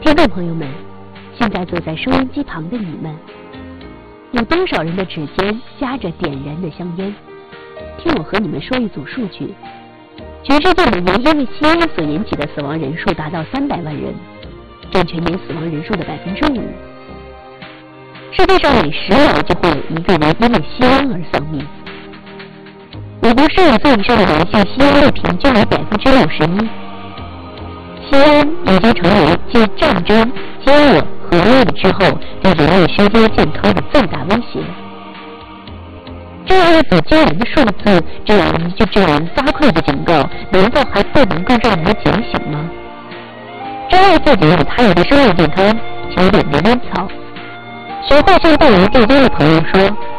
听众朋友们，现在坐在收音机旁的你们，有多少人的指尖夹着点燃的香烟？听我和你们说一组数据：全世界每年因为吸烟所引起的死亡人数达到300万人，占全年死亡人数的5%。世界上每10秒就会有1个人因为吸烟而丧命。美国15岁以上的男性吸烟率平均为61%。吸烟已经成为继战争、饥饿、核裂之后对人类身心健康的最大威胁。这样一组惊人的数字，这样一句令人发聩的警告，难道还不能够让人警醒吗？珍爱自己与他人的生命健康，请点点烟草。学会向对人戒烟的朋友说：